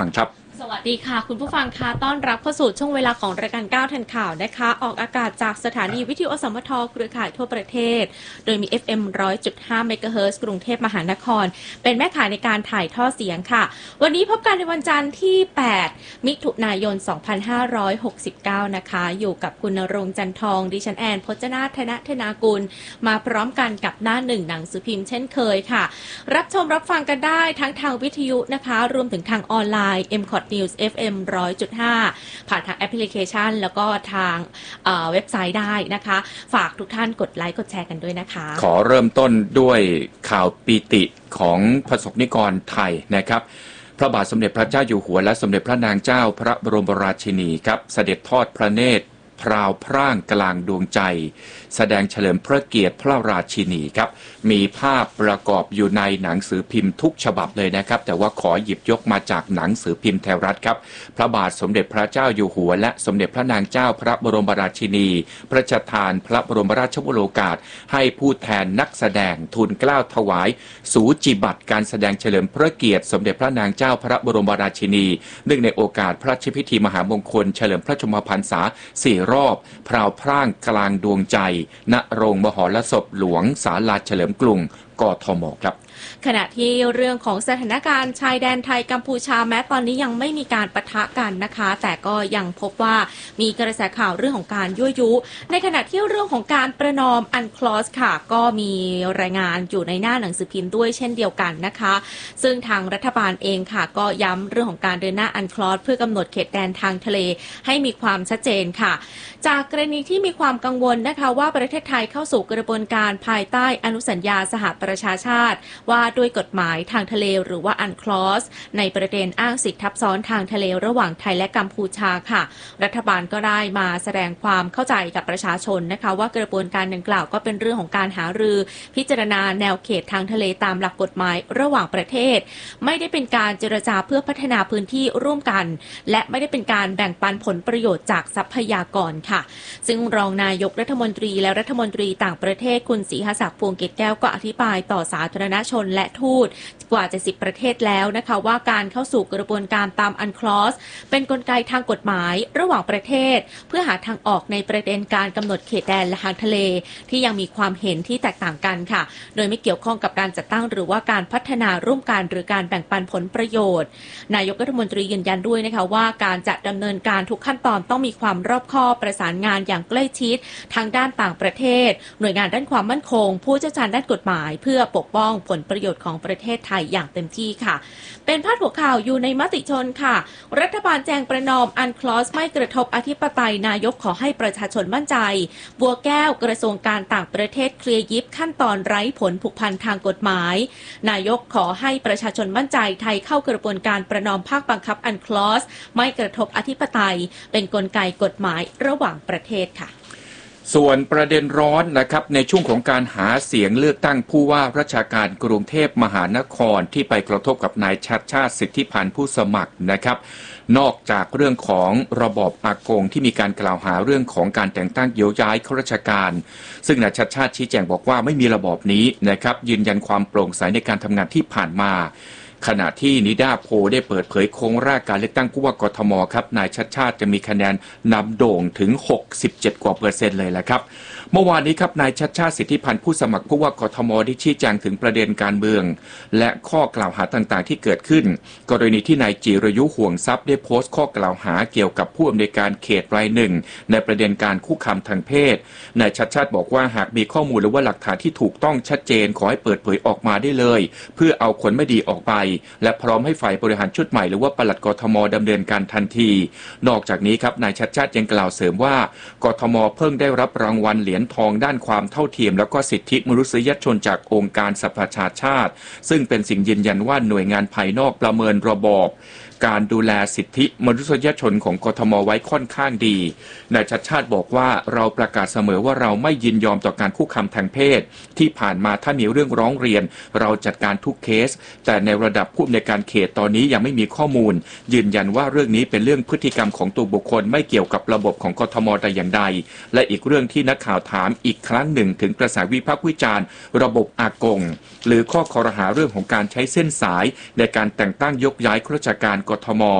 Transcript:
ครับสวัสดีค่ะคุณผู้ฟังคะต้อนรับเข้าสู่ช่วงเวลาของรายการ9ทันข่าวนะคะออกอากาศจากสถานีวิทยุอสมทเครือข่ายทั่วประเทศโดยมี FM 100.5 เมกะเฮิรตซ์กรุงเทพมหานครเป็นแม่ข่ายในการถ่ายทอดเสียงค่ะวันนี้พบกันในวันจันทร์ที่8มิถุนายน2569นะคะอยู่กับคุณณรงค์จันทองดิฉันแอนพจนาถธนนากุลมาพร้อมกันกับหน้าหนึ่งหนังสือพิมพ์เช่นเคยค่ะรับชมรับฟังกันได้ทั้งทางวิทยุนะคะรวมถึงทางออนไลน์ MCOT News FM 100.5 ผ่านทางแอปพลิเคชันแล้วก็ทางเว็บไซต์ได้นะคะฝากทุกท่านกดไลค์กดแชร์กันด้วยนะคะขอเริ่มต้นด้วยข่าวปีติของประสบนิกรไทยนะครับพระบาทสมเด็จพระเจ้าอยู่หัวและสมเด็จพระนางเจ้าพระบรมราชินีครับเสด็จทอดพระเนตรพราวพร่างกลางดวงใจแสดงเฉลิมพระเกียรติพระราชินีครับมีภาพประกอบอยู่ในหนังสือพิมพ์ทุกฉบับเลยนะครับแต่ว่าขอหยิบยกมาจากหนังสือพิมพ์ไทยรัฐครับพระบาทสมเด็จพระเจ้าอยู่หัวและสมเด็จพระนางเจ้าพระบรมราชินีพระราชทานพระบรมราชวโรกาสให้ผู้แทนนักแสดงทูลเกล้าถวายสูจิบัตรการแสดงเฉลิมพระเกียรติสมเด็จพระนางเจ้าพระบรมราชินีเนื่องในโอกาสพระราชพิธีมหามงคลเฉลิมพระชนมพรรษา4 รอบพราวพร่างกลางดวงใจณโรงมหรสพหลวงศาลาเฉลิมกรุงกทมครับขณะที่เรื่องของสถานการณ์ชายแดนไทยกัมพูชาแม้ตอนนี้ยังไม่มีการปะทะกันนะคะแต่ก็ยังพบว่ามีกระแสข่าวเรื่องของการยั่วยุในขณะที่เรื่องของการประนอมอันคลอสค่ะก็มีรายงานอยู่ในหน้าหนังสือพิมพ์ด้วยเช่นเดียวกันนะคะซึ่งทางรัฐบาลเองค่ะก็ย้ำเรื่องของการเดินหน้าอันคลอสเพื่อกำหนดเขตแดนทางทะเลให้มีความชัดเจนค่ะจากกรณีที่มีความกังวลนะคะว่าประเทศไทยเข้าสู่กระบวนการภายใต้อนุสัญญาสหประชาชาติว่าด้วยกฎหมายทางทะเลหรือว่าอันคลอสในประเด็นอ้างสิทธิทับซ้อนทางทะเลระหว่างไทยและกัมพูชาค่ะรัฐบาลก็ได้มาแสดงความเข้าใจกับประชาชนนะคะว่ากระบวนการดังกล่าวก็เป็นเรื่องของการหารือพิจารณาแนวเขตทางทะเลตามหลักกฎหมายระหว่างประเทศไม่ได้เป็นการเจรจาเพื่อพัฒนาพื้นที่ร่วมกันและไม่ได้เป็นการแบ่งปันผลประโยชน์จากทรัพยากรค่ะซึ่งรองนายกรัฐมนตรีและรัฐมนตรีต่างประเทศคุณศรีหศักดิ์พวงเกตแก้วก็อธิบายต่อสาธารณชนและทูตกว่า70ประเทศแล้วนะคะว่าการเข้าสู่กระบวนการตามอันคลอสเป็นกลไกทางกฎหมายระหว่างประเทศเพื่อหาทางออกในประเด็นการกำหนดเขตแดนและทางทะเลที่ยังมีความเห็นที่แตกต่างกันค่ะโดยไม่เกี่ยวข้องกับการจัดตั้งหรือว่าการพัฒนาร่วมกันหรือการแบ่งปันผลประโยชน์นายกรัฐมนตรียืนยันด้วยนะคะว่าการจะดำเนินการทุกขั้นตอนต้องมีความรอบคอบประสานงานอย่างใกล้ชิดทางด้านต่างประเทศหน่วยงานด้านความมั่นคงผู้เชี่ยวชาญด้านกฎหมายเพื่อปกป้องผลประโยชน์ของประเทศไทยอย่างเต็มที่ค่ะเป็นพาดหัวข่าวอยู่ในมติชนค่ะรัฐบาลแจงประนอมอันคลอสไม่กระทบอธิปไตยนายกขอให้ประชาชนมั่นใจบัวแก้วกระทรวงการต่างประเทศเคลียร์ยิบขั้นตอนไร้ผลผูกพันทางกฎหมายนายกขอให้ประชาชนมั่นใจไทยเข้ากระบวนการประนอมภาคบังคับอันคลอสไม่กระทบอธิปไตยเป็นกลไกกฎหมายระหว่างประเทศค่ะส่วนประเด็นร้อนนะครับในช่วงของการหาเสียงเลือกตั้งผู้ว่าราชการกรุงเทพมหานครที่ไปกระทบกับนายชัชชาติสิทธิพันธ์ผู้สมัครนะครับนอกจากเรื่องของระบอบอากงที่มีการกล่าวหาเรื่องของการแต่งตั้งโยกย้ายข้าราชการซึ่งนายชัชชาติชี้แจงบอกว่าไม่มีระบอบนี้นะครับยืนยันความโปร่งใสในการทำงานที่ผ่านมาขณะที่นิดาโพลได้เปิดเผยโครงแรกการเลือกตั้งผู้ว่ากทมครับนายชัชชาติจะมีคะแนนนำโด่งถึง67%กว่าเลยแหละครับเมื่อวานนี้ครับนายชัชชาติสิทธิพันธ์ผู้สมัครผู้ว่ากทมได้ชี้แจงถึงประเด็นการเมืองและข้อกล่าวหาต่างๆที่เกิดขึ้นกรณีที่นายจิรยุห่วงทรัพย์ได้โพสต์ข้อกล่าวหาเกี่ยวกับผู้อำนวยการเขตรายหนึ่งในประเด็นการคุกคามทางเพศนายชัชชาติบอกว่าหากมีข้อมูลหรือว่าหลักฐานที่ถูกต้องชัดเจนขอให้เปิดเผยออกมาได้เลยเพื่อเอาคนไม่ดีออกไปและพร้อมให้ฝ่ายบริหารชุดใหม่หรือว่าปลัดกทมดำเนินการทันทีนอกจากนี้ครับนายชัชชาติยังกล่าวเสริมว่ากทมเพิ่งได้รับรางวัลเหรียญทองด้านความเท่าเทียมแล้วก็สิทธิมนุษยชนจากองค์การสหประชาชาติซึ่งเป็นสิ่งยืนยันว่าหน่วยงานภายนอกประเมินระบอบการดูแลสิทธิมนุษยชนของกทมไว้ค่อนข้างดีนายชัชชาติบอกว่าเราประกาศเสมอว่าเราไม่ยินยอมต่อการคุกคามทางเพศที่ผ่านมาถ้ามีเรื่องร้องเรียนเราจัดการทุกเคสแต่ในระดับผู้อำนวยการเขตตอนนี้ยังไม่มีข้อมูลยืนยันว่าเรื่องนี้เป็นเรื่องพฤติกรรมของตัวบุคคลไม่เกี่ยวกับระบบของกทมแต่อย่างใดและอีกเรื่องที่นักข่าวถามอีกครั้งหนึ่งถึงกระแสวิพากษ์วิจารณ์ระบบอากงหรือข้อคอรหาเรื่องของการใช้เส้นสายในการแต่งตั้งยกย้ายข้าราชการกทม